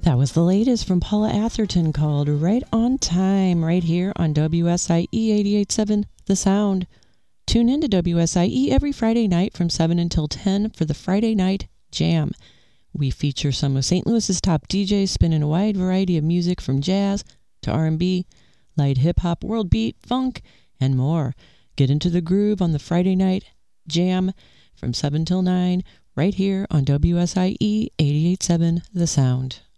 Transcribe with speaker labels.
Speaker 1: That was the latest from Paula Atherton called Right on Time, right here on WSIE 88.7 The Sound. Tune in to WSIE every Friday night from 7 until 10 for the Friday Night Jam. We feature some of St. Louis's top DJs spinning a wide variety of music from jazz to R&B, light hip-hop, world beat, funk, and more. Get into the groove on the Friday Night Jam from 7 till 9 right here on WSIE 88.7 The Sound.